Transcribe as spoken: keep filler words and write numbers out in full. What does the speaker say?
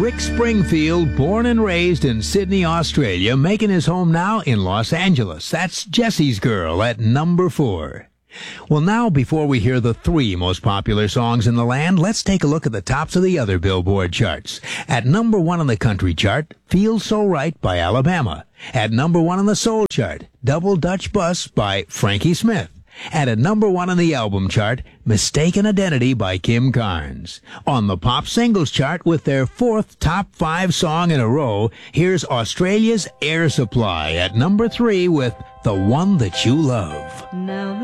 Rick Springfield, born and raised in Sydney, Australia, making his home now in Los Angeles. That's Jesse's Girl at number four. Well, now, before we hear the three most popular songs in the land, let's take a look at the tops of the other Billboard charts. At number one on the country chart, Feels So Right by Alabama. At number one on the soul chart, Double Dutch Bus by Frankie Smith. And at number one on the album chart, Mistaken Identity by Kim Carnes. On the pop singles chart, with their fourth top five song in a row, here's Australia's Air Supply at number three with The One That You Love. Now